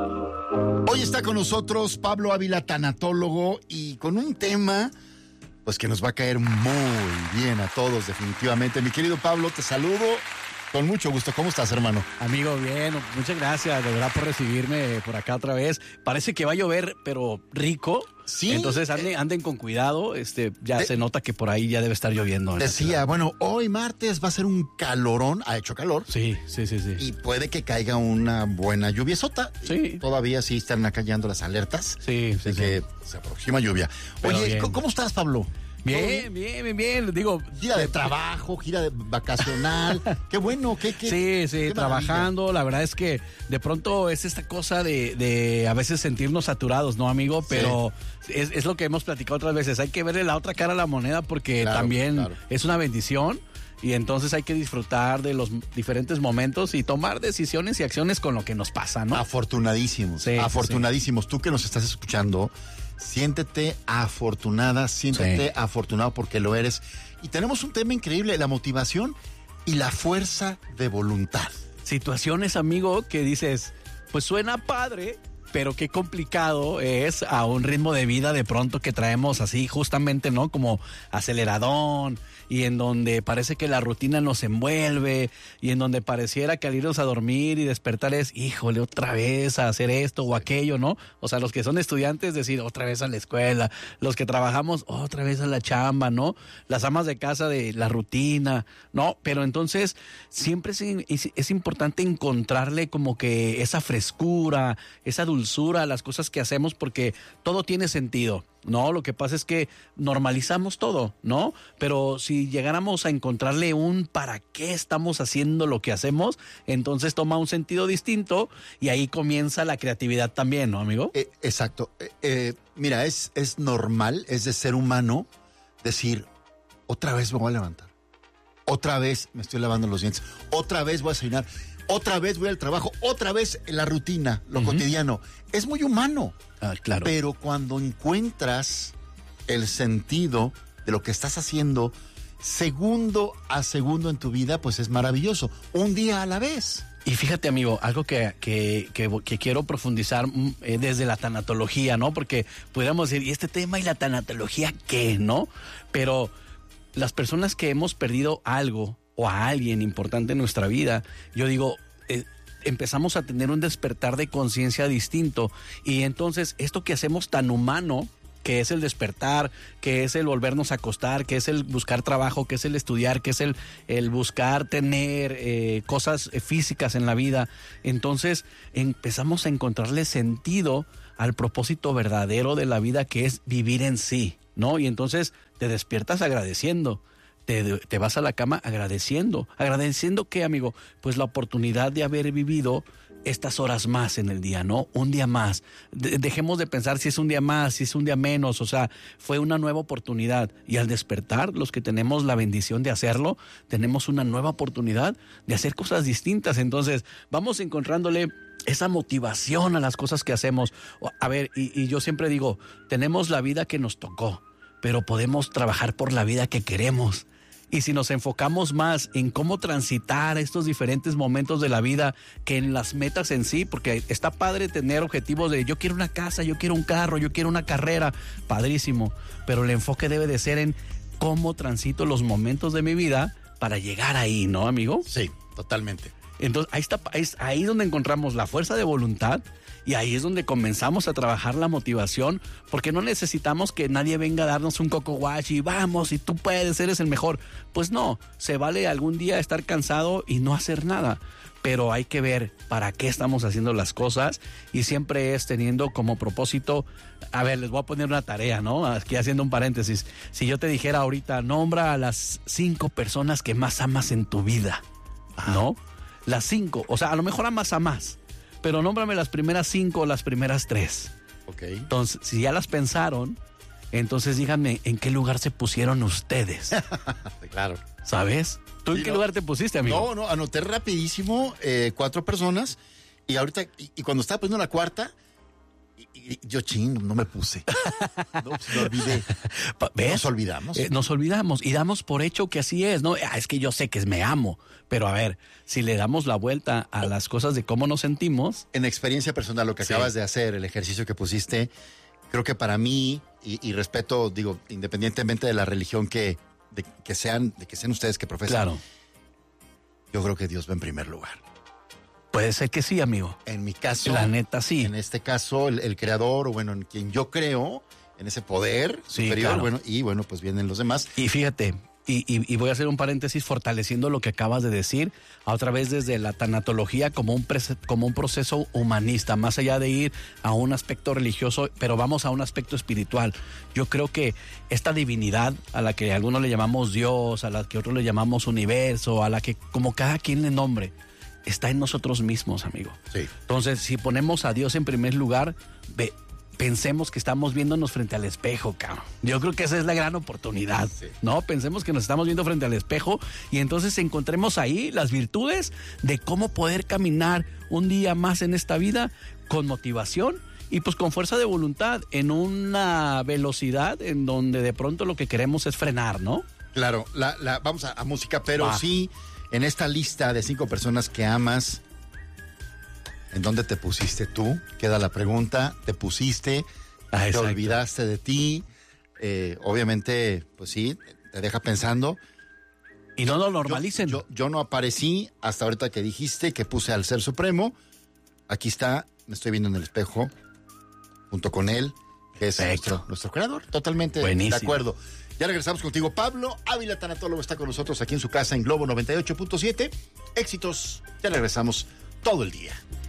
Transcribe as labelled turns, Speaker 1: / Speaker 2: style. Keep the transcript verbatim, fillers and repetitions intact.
Speaker 1: Hoy está con nosotros Pablo Ávila, tanatólogo, y con un tema pues que nos va a caer muy bien a todos, definitivamente. Mi querido Pablo, te saludo con mucho gusto. ¿Cómo estás, hermano?
Speaker 2: Amigo, bien, muchas gracias de verdad por recibirme por acá otra vez. Parece que va a llover, pero rico.
Speaker 1: Sí.
Speaker 2: Entonces anden, anden con cuidado, este, ya de, se nota que por ahí ya debe estar lloviendo.
Speaker 1: Decía, bueno, hoy martes va a ser un calorón, ha hecho calor.
Speaker 2: Sí, sí, sí, sí.
Speaker 1: Y puede que caiga una buena lluviesota.
Speaker 2: Sí.
Speaker 1: Todavía sí están cayendo las alertas.
Speaker 2: Sí, sí,
Speaker 1: Así
Speaker 2: sí.
Speaker 1: que se aproxima lluvia.
Speaker 2: Pero
Speaker 1: Oye,
Speaker 2: bien.
Speaker 1: ¿cómo estás, Pablo?
Speaker 2: Bien, bien, bien, bien. Digo,
Speaker 1: gira de trabajo, gira de vacacional. Qué bueno, qué, qué.
Speaker 2: Sí, sí,
Speaker 1: qué
Speaker 2: trabajando. La verdad es que de pronto es esta cosa de, de a veces sentirnos saturados, ¿no, amigo? Pero sí. es, es lo que hemos platicado otras veces. Hay que verle la otra cara a la moneda porque
Speaker 1: claro,
Speaker 2: también
Speaker 1: claro.
Speaker 2: es una bendición. Y entonces hay que disfrutar de los diferentes momentos y tomar decisiones y acciones con lo que nos pasa, ¿no?
Speaker 1: Afortunadísimos,
Speaker 2: Sí,
Speaker 1: afortunadísimos.
Speaker 2: sí.
Speaker 1: Tú que nos estás escuchando, siéntete afortunada, siéntete
Speaker 2: Sí.
Speaker 1: afortunado porque lo eres. Y tenemos un tema increíble, la motivación y la fuerza de voluntad.
Speaker 2: Situaciones, amigo, que dices, pues suena padre, pero qué complicado es a un ritmo de vida de pronto que traemos así justamente, ¿no? Como aceleradón, y en donde parece que la rutina nos envuelve, y en donde pareciera que al irnos a dormir y despertar es, híjole, otra vez a hacer esto o aquello, ¿no? O sea, los que son estudiantes decir, otra vez a la escuela, los que trabajamos, otra vez a la chamba, ¿no? Las amas de casa de la rutina, ¿no? Pero entonces siempre es, es, es importante encontrarle como que esa frescura, esa dulzura a las cosas que hacemos porque todo tiene sentido. No, lo que pasa es que normalizamos todo, ¿no? Pero si llegáramos a encontrarle un para qué estamos haciendo lo que hacemos, entonces toma un sentido distinto y ahí comienza la creatividad también, ¿no, amigo?
Speaker 1: Eh, exacto. Eh, eh, mira, es, es normal, es de ser humano decir, otra vez me voy a levantar, otra vez me estoy lavando los dientes, otra vez voy a desayunar, otra vez voy al trabajo, otra vez la rutina, lo uh-huh. cotidiano. Es muy humano.
Speaker 2: Ah, claro.
Speaker 1: Pero cuando encuentras el sentido de lo que estás haciendo segundo a segundo en tu vida, pues es maravilloso. Un día a la vez.
Speaker 2: Y fíjate, amigo, algo que, que, que, que quiero profundizar eh, desde la tanatología, ¿no? Porque podríamos decir, ¿y este tema y la tanatología qué, no? Pero las personas que hemos perdido algo o a alguien importante en nuestra vida, yo digo, eh, empezamos a tener un despertar de conciencia distinto y entonces esto que hacemos tan humano, que es el despertar, que es el volvernos a acostar, que es el buscar trabajo, que es el estudiar, que es el, el buscar tener eh, cosas físicas en la vida, entonces empezamos a encontrarle sentido al propósito verdadero de la vida, que es vivir en sí, ¿no? Y entonces te despiertas agradeciendo. Te, te vas a la cama agradeciendo. ¿Agradeciendo qué, amigo? Pues la oportunidad de haber vivido estas horas más en el día, ¿no? Un día más. De, dejemos de pensar si es un día más, si es un día menos. O sea, fue una nueva oportunidad. Y al despertar, los que tenemos la bendición de hacerlo, tenemos una nueva oportunidad de hacer cosas distintas. Entonces, vamos encontrándole esa motivación a las cosas que hacemos. A ver, y, y yo siempre digo, tenemos la vida que nos tocó, pero podemos trabajar por la vida que queremos. Y si nos enfocamos más en cómo transitar estos diferentes momentos de la vida que en las metas en sí, porque está padre tener objetivos de yo quiero una casa, yo quiero un carro, yo quiero una carrera, padrísimo, pero el enfoque debe de ser en cómo transito los momentos de mi vida para llegar ahí, ¿no, amigo?
Speaker 1: Sí, totalmente.
Speaker 2: Entonces ahí está, es ahí donde encontramos la fuerza de voluntad. Y ahí es donde comenzamos a trabajar la motivación, porque no necesitamos que nadie venga a darnos un coco wash y vamos, y tú puedes, eres el mejor. Pues no, se vale algún día estar cansado y no hacer nada, pero hay que ver para qué estamos haciendo las cosas y siempre es teniendo como propósito, a ver, les voy a poner una tarea, ¿no? Aquí haciendo un paréntesis. Si yo te dijera ahorita, nombra a las cinco personas que más amas en tu vida, ¿no? Las cinco, o sea, a lo mejor amas a más, pero nómbrame las primeras cinco o las primeras tres.
Speaker 1: Ok.
Speaker 2: Entonces, si ya las pensaron, entonces díganme en qué lugar se pusieron ustedes.
Speaker 1: Claro.
Speaker 2: ¿Sabes? ¿Tú
Speaker 1: Sí,
Speaker 2: en qué
Speaker 1: no.
Speaker 2: lugar te pusiste, amigo?
Speaker 1: No, no, anoté rapidísimo eh, cuatro personas y ahorita, y, y cuando estaba poniendo la cuarta, Y, y yo, ching, no me puse. No, pues, me olvidé.
Speaker 2: ¿Ves?
Speaker 1: Nos olvidamos.
Speaker 2: Eh, nos olvidamos y damos por hecho que así es, ¿no? Ah, es que yo sé que es me amo, pero a ver, si le damos la vuelta a las cosas de cómo nos sentimos.
Speaker 1: En experiencia personal, lo que
Speaker 2: Sí.
Speaker 1: acabas de hacer, el ejercicio que pusiste, creo que para mí, y, y respeto, digo, independientemente de la religión que, de, que sean, de que sean ustedes que profesan,
Speaker 2: Claro,
Speaker 1: yo creo que Dios va en primer lugar.
Speaker 2: puede ser que sí, amigo.
Speaker 1: En mi caso,
Speaker 2: La neta, sí.
Speaker 1: en este caso, el, el creador, o bueno, en quien yo creo, en ese poder
Speaker 2: Sí,
Speaker 1: superior,
Speaker 2: claro.
Speaker 1: bueno, y bueno, pues vienen los demás.
Speaker 2: Y fíjate, y, y- y voy a hacer un paréntesis fortaleciendo lo que acabas de decir, a otra vez desde la tanatología como un, prese- como un proceso humanista, más allá de ir a un aspecto religioso, pero vamos a un aspecto espiritual. Yo creo que esta divinidad a la que algunos le llamamos Dios, a la que otros le llamamos universo, a la que como cada quien le nombre, está en nosotros mismos, amigo.
Speaker 1: Sí.
Speaker 2: Entonces, si ponemos a Dios en primer lugar, ve, pensemos que estamos viéndonos frente al espejo, cabrón. Yo creo que esa es la gran oportunidad,
Speaker 1: Sí.
Speaker 2: ¿no? Pensemos que nos estamos viendo frente al espejo y entonces encontremos ahí las virtudes de cómo poder caminar un día más en esta vida con motivación y pues con fuerza de voluntad en una velocidad en donde de pronto lo que queremos es frenar, ¿no?
Speaker 1: Claro, la, la, vamos a, a música, pero
Speaker 2: Va.
Speaker 1: sí, en esta lista de cinco personas que amas, ¿en dónde te pusiste tú? Queda la pregunta, ¿te pusiste?
Speaker 2: Ah,
Speaker 1: ¿Te
Speaker 2: exacto.
Speaker 1: olvidaste de ti? Eh, obviamente, pues sí, te deja pensando.
Speaker 2: Y no lo
Speaker 1: Yo,
Speaker 2: normalicen.
Speaker 1: yo, yo no aparecí hasta ahorita que dijiste que puse al Ser Supremo. Aquí está, me estoy viendo en el espejo, junto con él, que es
Speaker 2: Perfecto.
Speaker 1: nuestro, nuestro creador. Totalmente
Speaker 2: Buenísimo.
Speaker 1: de acuerdo. Ya regresamos contigo. Pablo Ávila, tanatólogo, está con nosotros aquí en su casa en Globo noventa y ocho punto siete. Éxitos. Ya regresamos todo el día.